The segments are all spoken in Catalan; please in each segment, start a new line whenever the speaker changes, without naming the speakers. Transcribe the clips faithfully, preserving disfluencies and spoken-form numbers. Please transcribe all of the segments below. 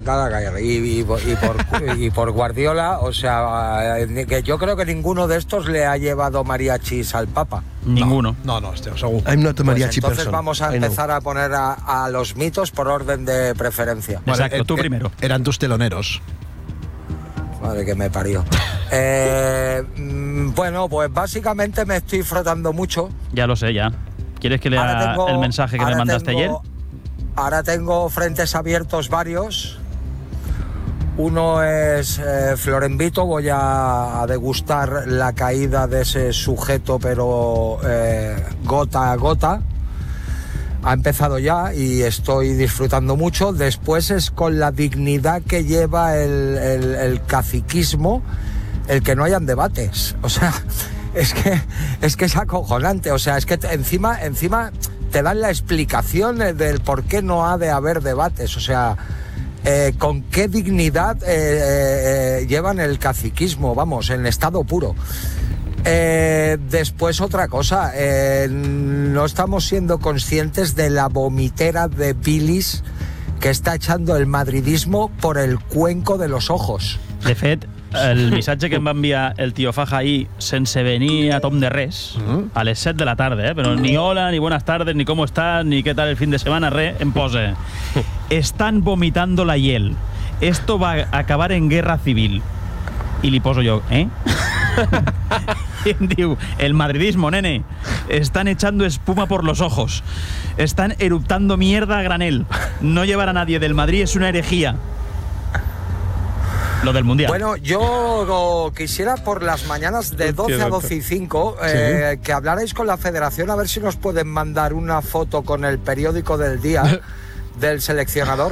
Gallagher y, y, y, por, y por Guardiola, o sea, que yo creo que ninguno de estos le ha llevado mariachis al Papa.
Ninguno.
No, no, este, segur.
I'm not a mariachi
pues entonces
person.
vamos a empezar a poner a, a los mitos por orden de preferencia.
Bueno, exacto,
eh,
tú
eh,
primero.
Eran tus teloneros.
Madre que me parió. eh, bueno, pues básicamente me estoy frotando mucho.
Ya lo sé, ya. ¿Quieres que lea tengo, el mensaje que me mandaste
tengo,
ayer?
Ahora tengo frentes abiertos varios. Uno es eh, Florenvito, voy a, a degustar la caída de ese sujeto, pero eh, gota a gota. Ha empezado ya y estoy disfrutando mucho. Después es con la dignidad que lleva el, el, el caciquismo, el que no hayan debates. O sea, es que es que es acojonante. O sea, es que te, encima, encima te dan la explicación del por qué no ha de haber debates. O sea, eh, con qué dignidad eh, eh, llevan el caciquismo, vamos, en estado puro. Eh, después otra cosa, eh, no estamos siendo conscientes de la vomitera de bilis que está echando el madridismo por el cuenco de los ojos.
De fet, el missatge que em va enviar el tio Faja ahir sense venir a tom de res, uh-huh. a les set de la tarda, eh? Però ni hola, ni buenas tardes, ni cómo estás, ni qué tal el fin de semana, res, em posa. Están vomitando la hiel. Esto va a acabar en guerra civil. I li poso jo, eh? Y em diu, el madridismo, nene, están echando espuma por los ojos, están eruptando mierda a granel, no llevar a nadie del Madrid es una herejía. Lo del Mundial.
Bueno, yo quisiera por las mañanas de doce a doce y cinco eh, ¿sí? que hablarais con la federación a ver si nos pueden mandar una foto con el periódico del día del seleccionador.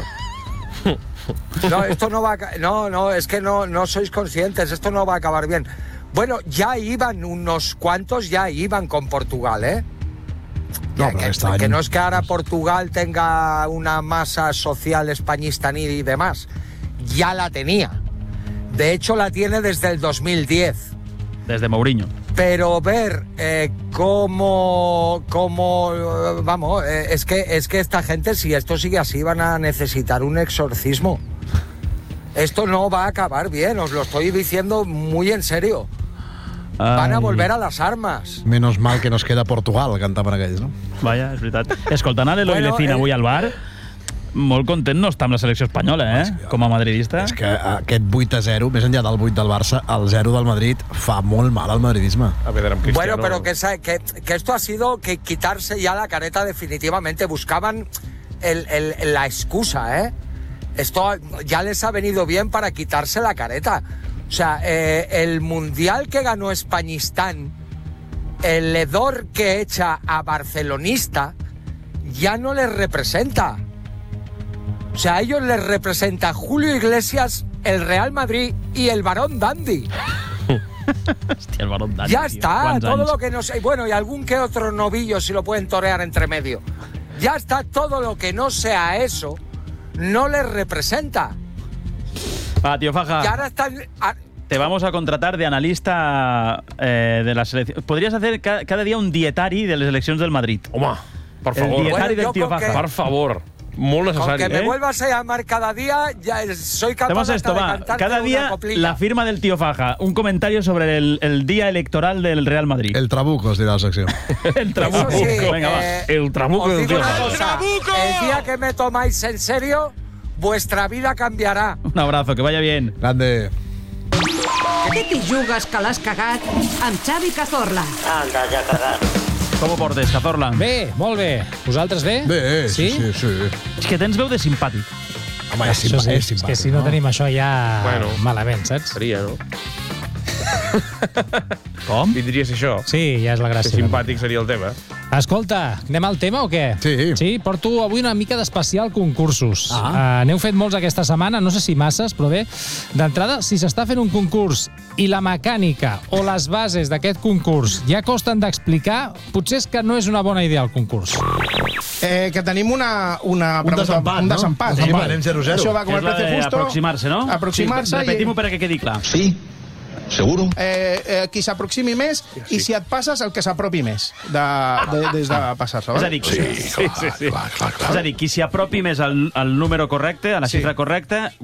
No, esto no va a, no, no, es que no, no sois conscientes, esto no va a acabar bien. Bueno, ya iban unos cuantos, ya iban con Portugal, ¿eh? No, que, que, que no es que ahora Portugal tenga una masa social españista ni demás, ya la tenía. De hecho, la tiene desde el dos mil diez.
Desde Mourinho.
Pero ver eh, cómo, cómo eh, vamos, eh, es que es que esta gente, si esto sigue así, van a necesitar un exorcismo. Esto no va a acabar bien, os lo estoy diciendo muy en serio. Ay. Van a volver a las armas.
Menos mal que nos queda Portugal, cantaven aquells, no?
Vaja, és veritat. Escoltant a l'Eloi bueno, Lecina eh... avui al bar, molt content no està amb la selecció espanyola, eh? Com a madridista.
És que aquest vuit a zero, més enllà del vuit del Barça, el zero del Madrid fa molt mal al madridisme.
A ver, bueno, pero que, que, que esto ha sido que quitarse ya la careta definitivamente. Buscaban el, el, la excusa, ¿eh? Esto ya les ha venido bien para quitarse la careta. O sea, eh, el mundial que ganó Españistán, el hedor que echa a barcelonista, ya no les representa. O sea, a ellos les representa Julio Iglesias, el Real Madrid y el Barón Dandy.
Hostia, el Barón Dandy.
Ya está, todo
años?
lo que no sé. Bueno, y algún que otro novillo si lo pueden torear entre medio. Ya está, todo lo que no sea eso, no les representa.
Va, tío Faja.
Y ahora están. A...
Te vamos a contratar de analista eh, de la selección. Podrías hacer ca cada día un dietari de las eleccions del Madrid.
Home, per favor.
El dietari
bueno,
del tío Faja.
Per favor. Molt necessari.
Con que me
¿eh?
vuelvas a llamar cada día, ya soy capaz
esto,
de
va.
cantarte
Cada día
una coplilla.
la firma del tío Faja. Un comentario sobre el, el día electoral del Real Madrid.
El trabuco, es dirà la secció.
El trabuco.
Sí,
Venga, va.
eh,
El trabuco del tío Faja.
Cosa, el día que me tomáis en serio, vuestra vida cambiará.
Un abrazo, que vaya bien.
Grande.
Què t'hi jugues que l'has cagat amb Xavi Cazorla?
Anda, ja cagat.
Com ho portes, Cazorla?
Bé, molt bé. Vosaltres bé?
Bé, sí, sí, sí.
És que tens veu de simpàtic.
Home, és,
això
simpa,
sí,
és simpàtic.
És que si no, no tenim això ja
Bueno.
malament, saps?
Seria, no?
Com?
Vindria a ser això.
Sí, ja és la gràcia.
Ser simpàtic seria el tema.
Escolta, anem al tema o què?
Sí.
Sí, porto avui una mica d'especial concursos.
Ah.
Uh, N'heu fet molts aquesta setmana, no sé si masses, però bé, d'entrada, si s'està fent un concurs i la mecànica o les bases d'aquest concurs ja costen d'explicar, potser és que no és una bona idea el concurs.
Eh, que tenim una, una
Un
pregunta,
desempat,
un
no?
desempat.
Sí,
no?
anem zero zero.
Això va com
És
el
la
precio
de
justo.
aproximarse, no?
Aproximarse.
Sí, repetim-ho per a que quedi clar.
Sí, seguro.
Eh, eh, qui s'aproximi més i si et passes el que s'apropi més de, de, des de passar-se.
És a dir,
Sí, clar,
sí, sí.
clar, clar, clar.
És a dir, qui s'hi apropi més al, al número correcte, a la
Sí.
xifra correcta,